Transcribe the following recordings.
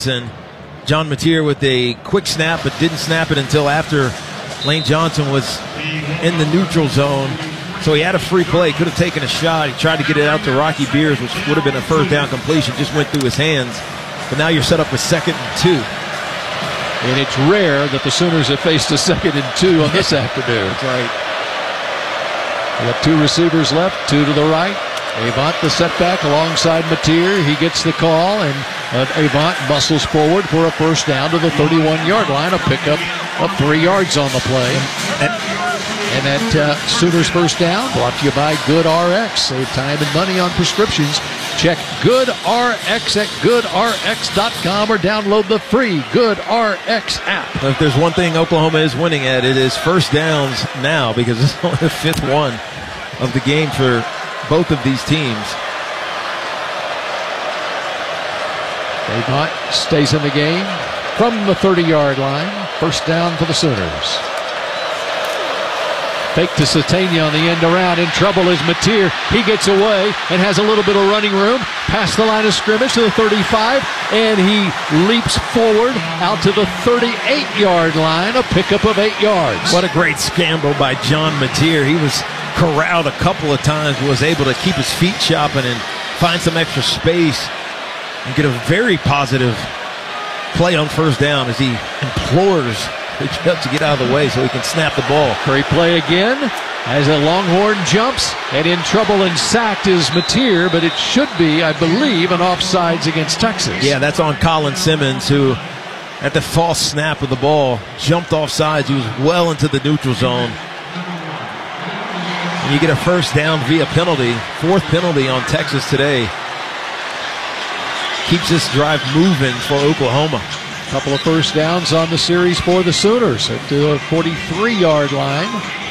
John Mateer with a quick snap, but didn't snap it until after Lane Johnson was in the neutral zone. So he had a free play, could have taken a shot. He tried to get it out to Rocky Beers, which would have been a first down completion, just went through his hands. But now you're set up with 2nd and 2. And it's rare that the Sooners have faced a 2nd and 2 on this afternoon. That's right. We got 2 receivers left, 2 to the right. Avant the setback alongside Mateer. He gets the call, and Avant muscles forward for a first down to the 31-yard line. A pickup of 3 yards on the play. And that Sooners first down brought to you by Good RX. Save time and money on prescriptions. Check Good RX at goodrx.com or download the free Good RX app. If there's one thing Oklahoma is winning at, it is first downs now, because it's only the 5th one of the game for both of these teams. Avant stays in the game from the 30-yard line. First down for the Sooners. Fake to Satania on the end around. In trouble is Mateer. He gets away and has a little bit of running room. Past the line of scrimmage to the 35. And he leaps forward out to the 38-yard line. A pickup of 8 yards. What a great scramble by John Mateer. He was corralled a couple of times, was able to keep his feet chopping and find some extra space and get a very positive play on first down as he implores the judge to get out of the way so he can snap the ball. Great play again as a Longhorn jumps, and in trouble and sacked is Mateer, but it should be, I believe, an offsides against Texas. Yeah, that's on Colin Simmons, who at the false snap of the ball jumped off sides. He was well into the neutral zone. And you get a first down via penalty, 4th penalty on Texas today. Keeps this drive moving for Oklahoma. Couple of first downs on the series for the Sooners at the 43-yard line.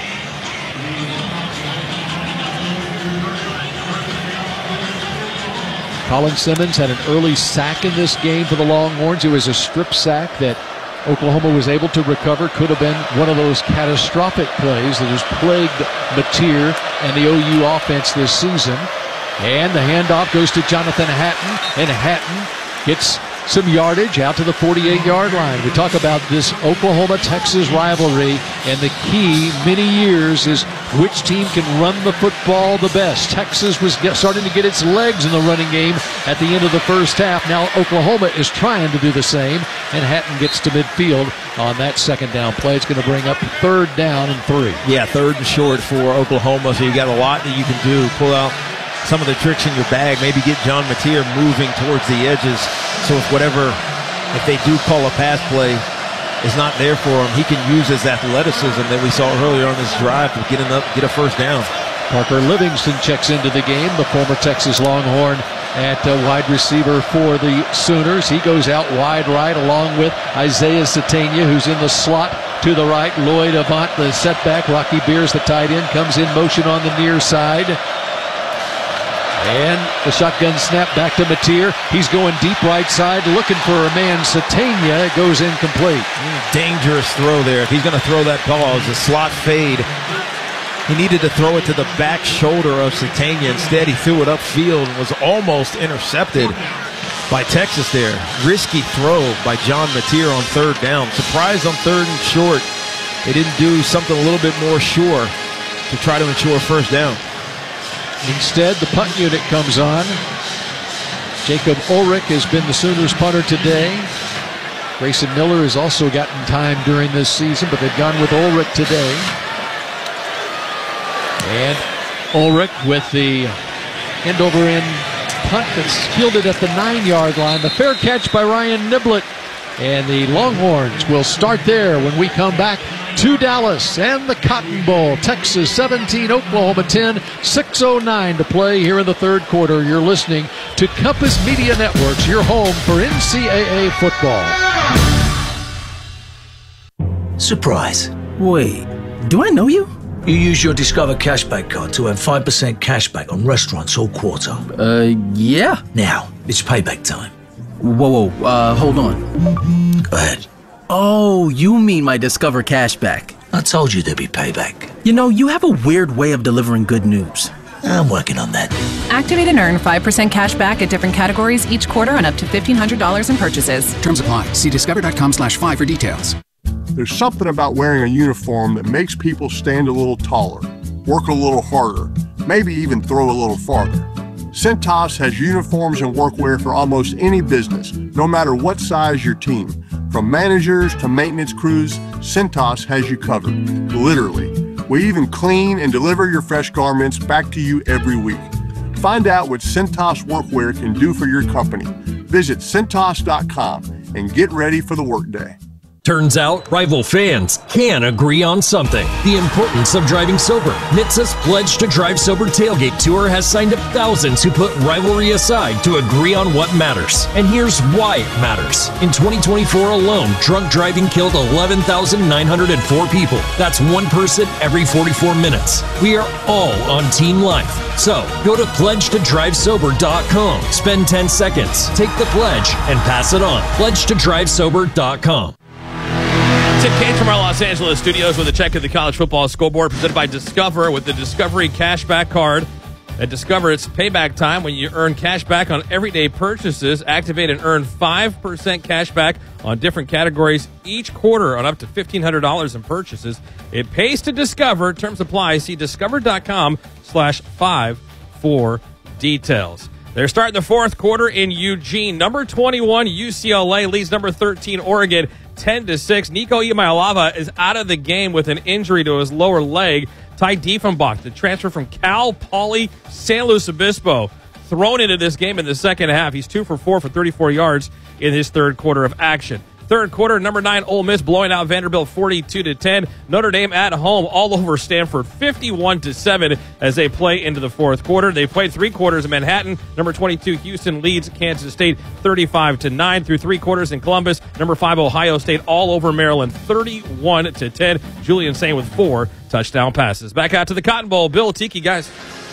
Colin Simmons had an early sack in this game for the Longhorns. It was a strip sack that Oklahoma was able to recover. Could have been one of those catastrophic plays that has plagued Mateer and the OU offense this season. And the handoff goes to Jonathan Hatton, and Hatton gets some yardage out to the 48-yard line. We talk about this Oklahoma-Texas rivalry, and the key many years is which team can run the football the best. Texas was starting to get its legs in the running game at the end of the first half. Now Oklahoma is trying to do the same, and Hatton gets to midfield on that second down play. It's going to bring up 3rd down and 3. Yeah, 3rd and short for Oklahoma, so you got a lot that you can do. Pull out some of the tricks in your bag, maybe get John Mateer moving towards the edges, so if they do call a pass play is not there for him, he can use his athleticism that we saw earlier on this drive to get a first down. Parker Livingston checks into the game, the former Texas Longhorn at wide receiver for the Sooners. He goes out wide right along with Isaiah Satania, who's in the slot to the right. Lloyd Avant, the setback. Rocky Beers, the tight end, comes in motion on the near side. And the shotgun snap back to Mateer. He's going deep right side, looking for a man, Satania. It goes incomplete. Dangerous throw there. If he's going to throw that ball as a slot fade, he needed to throw it to the back shoulder of Satania. Instead, he threw it upfield and was almost intercepted by Texas there. Risky throw by John Mateer on 3rd down. Surprised on 3rd and short. They didn't do something a little bit more sure to try to ensure first down. Instead, the punt unit comes on. Jacob Ulrich has been the Sooners punter today. Grayson Miller has also gotten time during this season, but they've gone with Ulrich today. And Ulrich with the end-over-end punt that's fielded at the 9-yard line. The fair catch by Ryan Niblett. And the Longhorns will start there when we come back to Dallas and the Cotton Bowl. Texas 17, Oklahoma 10, 6:09 to play here in the 3rd quarter. You're listening to Compass Media Networks, your home for NCAA football. Surprise. Wait, do I know you? You use your Discover Cashback card to earn 5% cashback on restaurants all quarter. Yeah. Now, it's payback time. Whoa, hold on. Go ahead. Oh, you mean my Discover Cashback. I told you there'd be payback. You know, you have a weird way of delivering good news. I'm working on that. Activate and earn 5% cash back at different categories each quarter on up to $1,500 in purchases. Terms apply. See discover.com/5 for details. There's something about wearing a uniform that makes people stand a little taller, work a little harder, maybe even throw a little farther. Cintas has uniforms and workwear for almost any business, no matter what size your team. From managers to maintenance crews, Cintas has you covered, literally. We even clean and deliver your fresh garments back to you every week. Find out what Cintas workwear can do for your company. Visit Cintas.com and get ready for the workday. Turns out, rival fans can agree on something: the importance of driving sober. NHTSA's Pledge to Drive Sober Tailgate Tour has signed up thousands who put rivalry aside to agree on what matters. And here's why it matters. In 2024 alone, drunk driving killed 11,904 people. That's one person every 44 minutes. We are all on Team Life. So, go to pledgetodrivesober.com. Spend 10 seconds, take the pledge, and pass it on. Pledgetodrivesober.com. Tim Cates from our Los Angeles studios with a check of the college football scoreboard presented by Discover with the Discovery Cashback Card. At Discover, it's payback time when you earn cash back on everyday purchases. Activate and earn 5% cash back on different categories each quarter on up to $1,500 in purchases. It pays to Discover. Terms apply. See discover.com/5 for details. They're starting the fourth quarter in Eugene. Number 21, UCLA leads number 13, Oregon, 10-6. Nico Iamaleava is out of the game with an injury to his lower leg. Ty Diefenbach, the transfer from Cal Poly San Luis Obispo, thrown into this game in the second half. He's 2 for 4 for 34 yards in his third quarter of action. Third quarter, number 9, Ole Miss blowing out Vanderbilt 42-10. Notre Dame at home all over Stanford 51-7 as they play into the fourth quarter. They played 3 quarters in Manhattan. Number 22, Houston leads Kansas State 35-9 through 3 quarters in Columbus. Number 5, Ohio State all over Maryland 31-10. Julian Sain with 4 touchdown passes. Back out to the Cotton Bowl. Bill, Tiki, guys.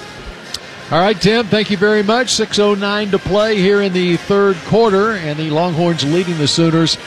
All right, Tim, thank you very much. 6:09 to play here in the third quarter, and the Longhorns leading the Sooners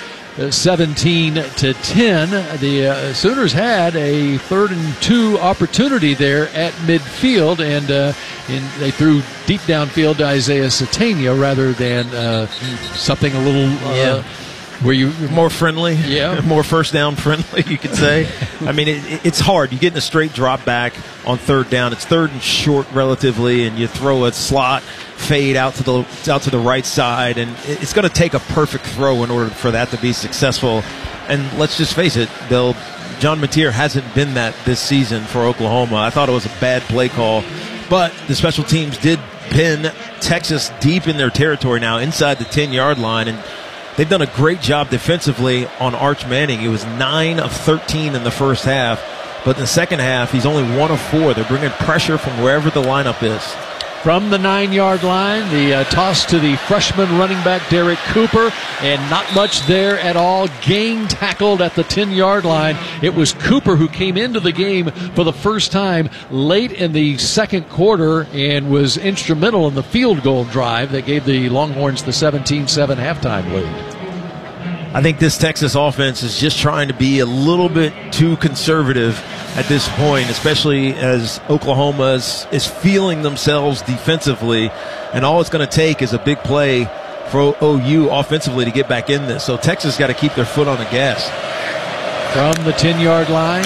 17-10. The Sooners had a 3rd and 2 opportunity there at midfield, and they threw deep downfield to Isaiah Satania rather than something a little where you more friendly, more first down friendly, you could say. I mean, it's hard. You get in a straight drop back on third down. It's 3rd and short relatively, and you throw a slot fade out to the right side, and it's going to take a perfect throw in order for that to be successful. And let's just face it, Bill, John Mateer hasn't been that this season for Oklahoma. I thought it was a bad play call, but the special teams did pin Texas deep in their territory now, inside the 10-yard line, and they've done a great job defensively on Arch Manning. It was 9 of 13 in the first half, but in the second half, he's only 1 of 4. They're bringing pressure from wherever the lineup is. From the 9-yard line, the toss to the freshman running back, Derek Cooper, and not much there at all. Gain tackled at the 10-yard line. It was Cooper who came into the game for the first time late in the second quarter and was instrumental in the field goal drive that gave the Longhorns the 17-7 halftime lead. I think this Texas offense is just trying to be a little bit too conservative at this point, especially as Oklahoma is feeling themselves defensively, and all it's going to take is a big play for OU offensively to get back in this. So Texas got to keep their foot on the gas. From the 10-yard line,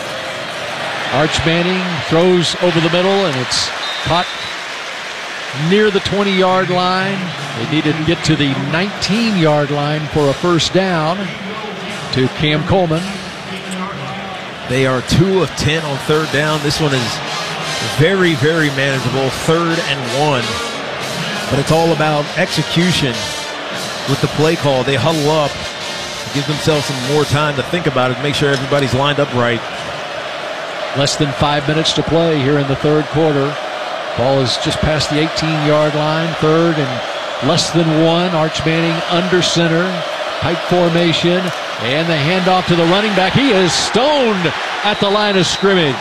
Arch Manning throws over the middle, and it's caught near the 20-yard line. They needed to get to the 19-yard line for a first down to Cam Coleman. They are 2 of 10 on third down. This one is very, very manageable, 3rd and 1. But it's all about execution with the play call. They huddle up, give themselves some more time to think about it, make sure everybody's lined up right. Less than 5 minutes to play here in the third quarter. Ball is just past the 18-yard line, 3rd and less than 1. Arch Manning under center, pipe formation, and the handoff to the running back. He is stoned at the line of scrimmage.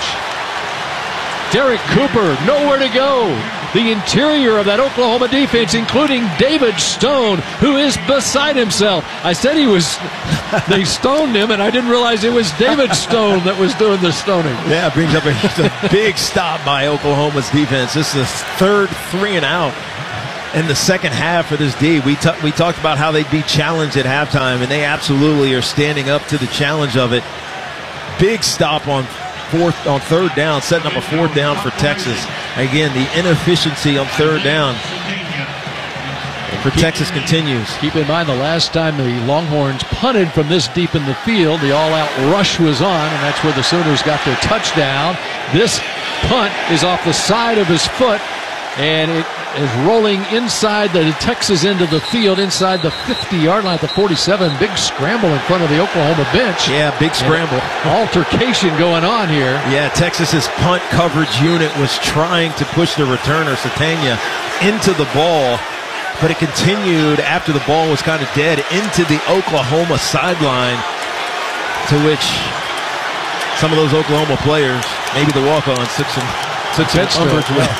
Derek Cooper, nowhere to go. The interior of that Oklahoma defense, including David Stone, who is beside himself. I said he was they stoned him, and I didn't realize it was David Stone that was doing the stoning. Yeah, it brings up a big stop by Oklahoma's defense. This is the third 3 and out in the second half for this D. We talked about how they'd be challenged at halftime, and they absolutely are standing up to the challenge of it. Big stop on third down, setting up a fourth down for Texas. Again, the inefficiency on third down for Texas continues. Keep in mind, the last time the Longhorns punted from this deep in the field, the all-out rush was on, and that's where the Sooners got their touchdown. This punt is off the side of his foot, and it is rolling inside the Texas end of the field, inside the 50-yard line at the 47. Big scramble in front of the Oklahoma bench. Yeah, big scramble. Altercation going on here. Yeah, Texas's punt coverage unit was trying to push the returner, Satania, into the ball, but it continued after the ball was kind of dead into the Oklahoma sideline, to which some of those Oklahoma players, maybe the walk-ons, took some umbrage with.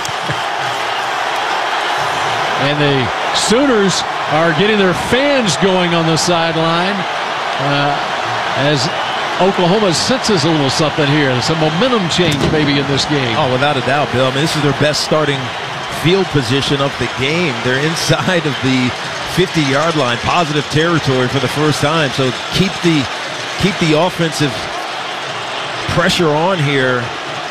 And the Sooners are getting their fans going on the sideline as Oklahoma senses a little something here. There's some momentum change maybe in this game. Oh, without a doubt, Bill. I mean, this is their best starting field position of the game. They're inside of the 50-yard line, positive territory for the first time. So keep the offensive pressure on here.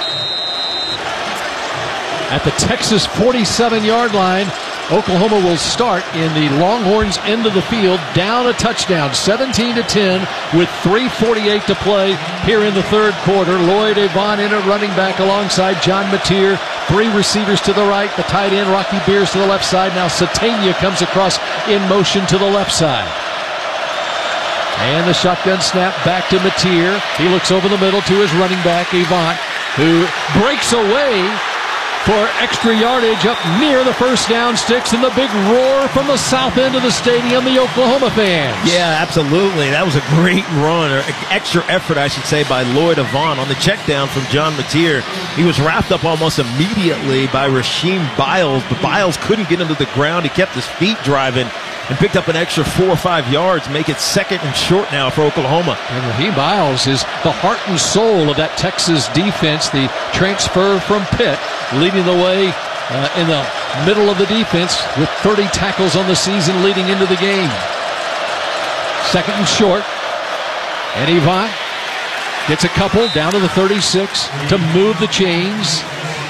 At the Texas 47-yard line, Oklahoma will start in the Longhorns end of the field, down a touchdown, 17-10, with 3:48 to play here in the third quarter. Lloyd Avant in at running back alongside John Mateer. 3 receivers to the right, the tight end Rocky Beers to the left side. Now Satania comes across in motion to the left side. And the shotgun snap back to Mateer. He looks over the middle to his running back, Avant, who breaks away for extra yardage up near the first down sticks, and the big roar from the south end of the stadium, the Oklahoma fans. Yeah, absolutely. That was a great run, or extra effort, I should say, by Lloyd Avant on the check down from John Mateer. He was wrapped up almost immediately by Rasheem Biles, but Biles couldn't get him to the ground. He kept his feet driving and picked up an extra 4 or 5 yards, make it second and short now for Oklahoma. And Raheem Biles is the heart and soul of that Texas defense, the transfer from Pitt, leading the way in the middle of the defense with 30 tackles on the season leading into the game. Second and short, and Avant gets a couple down to the 36 to move the chains.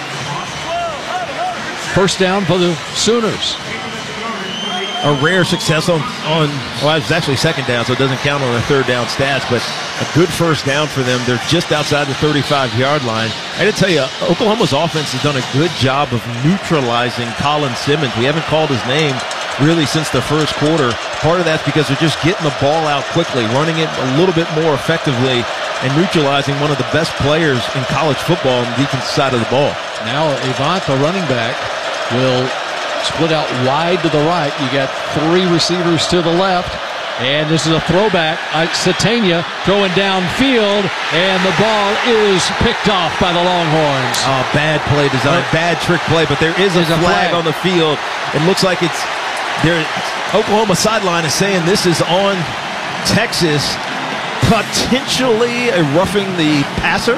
First down for the Sooners. A rare success well, it was actually second down, so it doesn't count on their third down stats, but a good first down for them. They're just outside the 35-yard line. I got to tell you, Oklahoma's offense has done a good job of neutralizing Colin Simmons. We haven't called his name really since the first quarter. Part of that's because they're just getting the ball out quickly, running it a little bit more effectively, and neutralizing one of the best players in college football on the defensive side of the ball. Now Avant, the running back, will split out wide to the right. You got 3 receivers to the left. And this is a throwback. Satania throwing downfield, and the ball is picked off by the Longhorns. Oh, bad play design, bad trick play, but there is a flag on the field. It looks like it's there. Oklahoma sideline is saying this is on Texas, potentially a roughing the passer.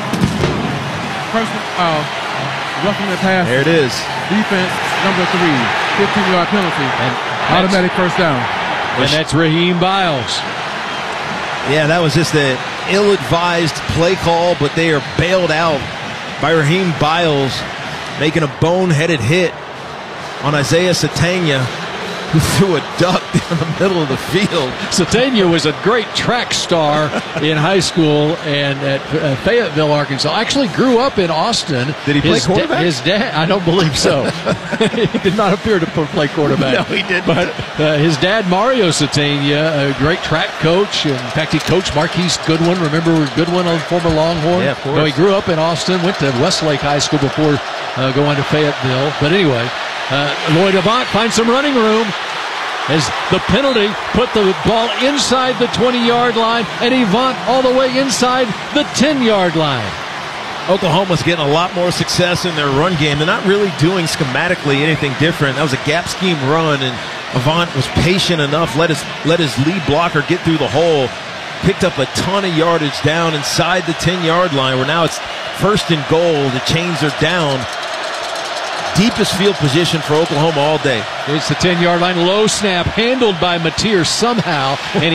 Roughing the pass. There it is. Defense, number 3, 15-yard penalty, and automatic first down. And that's Raheem Biles. Yeah, that was just an ill-advised play call, but they are bailed out by Raheem Biles making a boneheaded hit on Isaiah Satania, who threw a duck down the middle of the field. Satania was a great track star in high school and at Fayetteville, Arkansas. Actually grew up in Austin. Did he play quarterback? His dad, I don't believe so. He did not appear to play quarterback. No, he didn't. But his dad, Mario Satania, a great track coach. In fact, he coached Marquise Goodwin. Remember Goodwin, a former Longhorn? Yeah, of course. No, he grew up in Austin, went to Westlake High School before going to Fayetteville. But anyway, Lloyd Avant finds some running room as the penalty put the ball inside the 20-yard line, and Avant all the way inside the 10-yard line. Oklahoma's getting a lot more success in their run game. They're not really doing schematically anything different. That was a gap scheme run, and Avant was patient enough, let his lead blocker get through the hole, picked up a ton of yardage down inside the 10-yard line, where now it's first and goal. The chains are down. Deepest field position for Oklahoma all day. It's the 10-yard line. Low snap handled by Mateer somehow, and